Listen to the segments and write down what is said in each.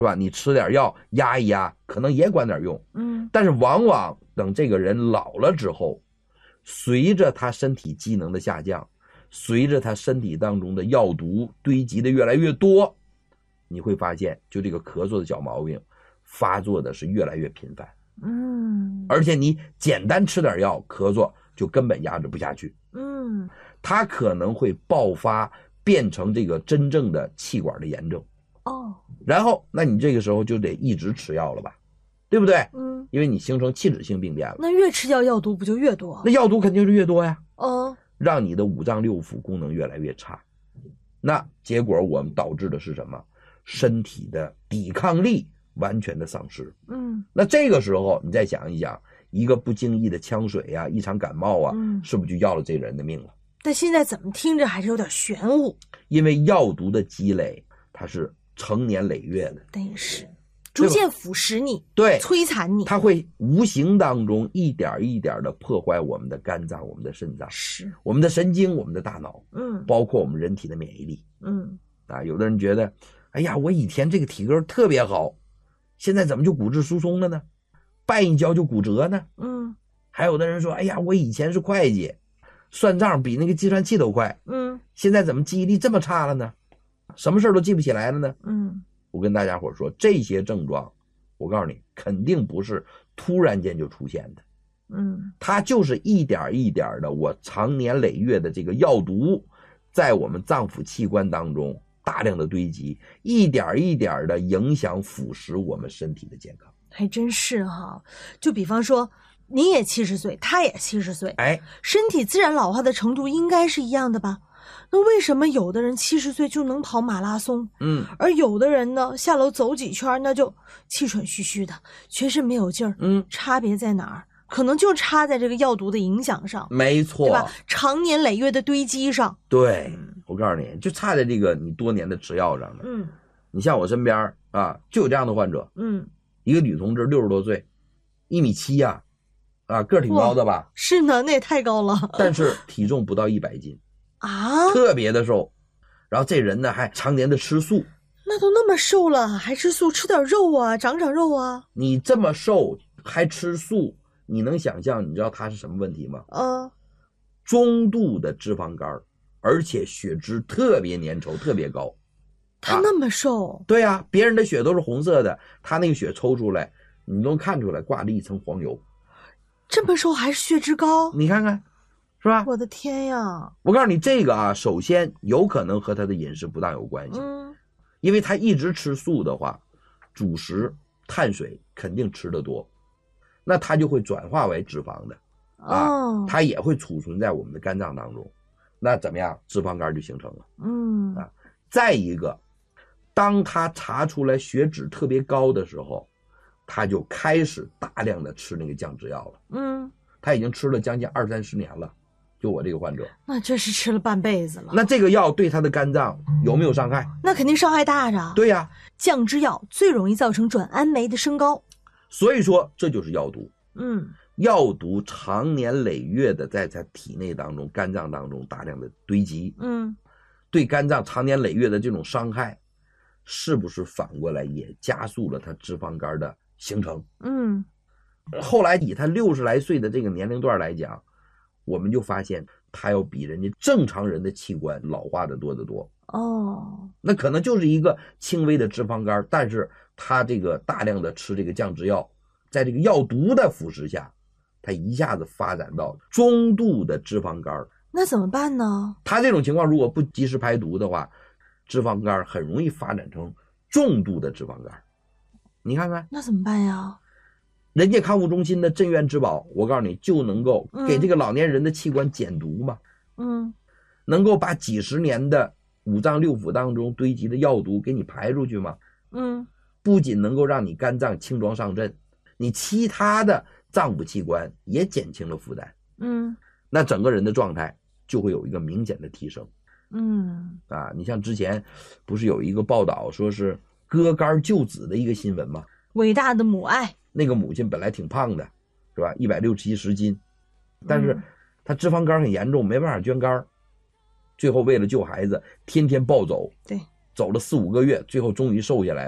是吧？你吃点药压一压，可能也管点用。但是往往等这个人老了之后，随着他身体机能的下降，随着他身体当中的药毒堆积的越来越多，你会发现就这个咳嗽的小毛病发作的是越来越频繁。而且你简单吃点药，咳嗽就根本压制不下去。它可能会爆发变成这个真正的气管的炎症。然后那你这个时候就得一直吃药了吧，对不对？因为你形成器质性病变了。 那越吃药毒不就越多？ 那药毒肯定是越多呀。让你的五脏六腑功能越来越差。那结果我们导致的是什么？身体的抵抗力完全的丧失。那这个时候你再想一想，一个不经意的呛水啊，一场感冒啊，是不是就要了这个人的命了？ 但现在怎么听着还是有点玄乎。 因为药毒的积累它是成年累月的， 等于是逐渐腐蚀你， 对， 摧残你， 它会无形当中一点一点的破坏我们的肝脏、我们的肾脏、 是我们的神经、我们的大脑，包括我们人体的免疫力。有的人觉得，哎呀，我以前这个体格特别好，现在怎么就骨质疏松了呢？绊一跤就骨折呢？还有的人说，哎呀，我以前是会计，算账比那个计算器都快，现在怎么记忆力这么差了呢？什么事都记不起来了呢？我跟大家伙说，这些症状我告诉你肯定不是突然间就出现的。它就是一点一点的，我长年累月的这个药毒在我们脏腑器官当中大量的堆积，一点一点的影响腐蚀我们身体的健康。 还真是哈。就比方说你也70岁，他也70岁，身体自然老化的程度应该是一样的吧？那为什么有的人70岁就能跑马拉松，而有的人呢下楼走几圈那就气喘吁吁的，全身没有劲儿？差别在哪儿？可能就差在这个药毒的影响上。 没错， 对吧？长年累月的堆积上。 对，我告诉你，就差在这个你多年的吃药上了。你像我身边啊，就有这样的患者。一个女同志60多岁，1.7米呀，个儿挺高的吧？ 是呢，那也太高了。 但是体重不到100斤。 啊， 特别的瘦，然后这人呢还常年的吃素。 那都那么瘦了还吃素，吃点肉啊，长肉啊。 你这么瘦还吃素，你能想象你知道他是什么问题吗？中度的脂肪肝，而且血脂特别粘稠特别高。 他那么瘦？ 对啊，别人的血都是红色的，他那个血抽出来你都看出来挂着一层黄油。 这么瘦还是血脂高？ 你看看是吧？ 我的天呀！ 我告诉你，这个首先有可能和他的饮食不当有关系。因为他一直吃素的话，主食碳水肯定吃得多，那它就会转化为脂肪的它也会储存在我们的肝脏当中，那怎么样？脂肪肝就形成了。再一个，当他查出来血脂特别高的时候，他就开始大量的吃那个降脂药了。他已经吃了将近20-30年了。就我这个患者， 那这是吃了半辈子了。 那这个药对他的肝脏有没有伤害？ 那肯定伤害大着。 对呀， 降脂药最容易造成转氨酶的升高， 所以说这就是药毒。药毒长年累月的在他体内当中、肝脏当中大量的堆积，对肝脏长年累月的这种伤害，是不是反过来也加速了他脂肪肝的形成？后来以他60来岁的这个年龄段来讲，我们就发现他要比人家正常人的器官老化的多得多。那可能就是一个轻微的脂肪肝，但是他这个大量的吃这个降脂药，在这个药毒的腐蚀下，他一下子发展到中度的脂肪肝。 那怎么办呢？ 他这种情况如果不及时排毒的话，脂肪肝很容易发展成重度的脂肪肝。你看看， 那怎么办呀？ 人家康复中心的镇院之宝，我告诉你，就能够给这个老年人的器官减毒嘛。能够把几十年的五脏六腑当中堆积的药毒给你排出去嘛。不仅能够让你肝脏轻装上阵，你其他的脏腑器官也减轻了负担。那整个人的状态就会有一个明显的提升。你像之前不是有一个报道说是割肝救子的一个新闻吗？ 伟大的母爱。 那个母亲本来挺胖的，是吧？160、70斤，但是她脂肪肝很严重，没办法捐肝，最后为了救孩子，天天暴走， 对， 走了4-5个月，最后终于瘦下来了，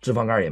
脂肪肝也